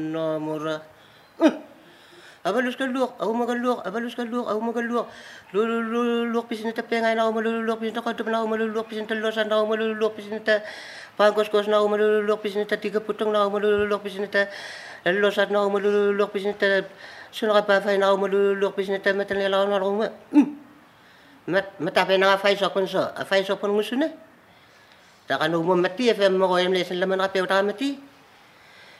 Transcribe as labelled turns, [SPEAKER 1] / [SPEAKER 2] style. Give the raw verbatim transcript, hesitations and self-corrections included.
[SPEAKER 1] Nomor abalus kalur, aku magalur, abalus kalur, aku magalur. Lulululur pisin ta pengai na malululur pisin ta kadep na malululur pisin ta losan na malululur pisin ta pangkos-kos na malululur pisin ta tiga putong na malululur pisin ta losan na malululur pisin ta sunaka pa fai na malululur pisin ta metal la na roma. Mat mata pe na fai so kon so, fai so kon musune. Ta kan mo mati fe mo ko em lesen laman ka pe ta mati.